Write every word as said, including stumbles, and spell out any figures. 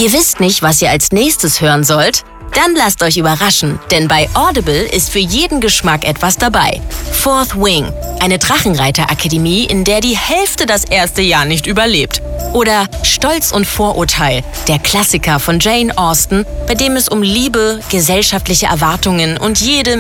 Ihr wisst nicht, was ihr als nächstes hören sollt? Dann lasst euch überraschen, denn bei Audible ist für jeden Geschmack etwas dabei. Fourth Wing, eine Drachenreiterakademie, in der die Hälfte das erste Jahr nicht überlebt. Oder Stolz und Vorurteil, der Klassiker von Jane Austen, bei dem es um Liebe, gesellschaftliche Erwartungen und jede